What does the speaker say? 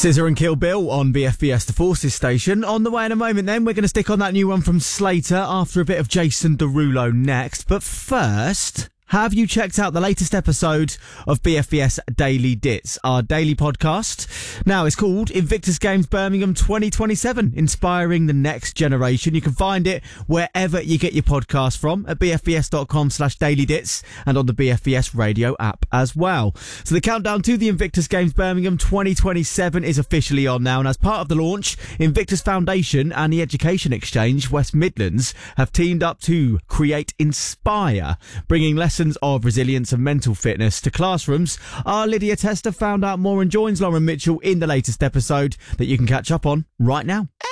Scissor and Kill Bill on BFBS, the Forces station. On the way in a moment then, we're going to stick on that new one from Slater after a bit of Jason Derulo next. But first, have you checked out the latest episode of BFBS Daily Dits, our daily podcast? Now, it's called Invictus Games Birmingham 2027, inspiring the next generation. You can find it wherever you get your podcast from, at bfbs.com/dailydits and on the BFBS radio app as well. So the countdown to the Invictus Games Birmingham 2027 is officially on now, and as part of the launch, Invictus Foundation and the Education Exchange West Midlands have teamed up to create Inspire, bringing lessons of resilience and mental fitness to classrooms. Our Lydia Tester found out more and joins Lauren Mitchell in the latest episode that you can catch up on right now.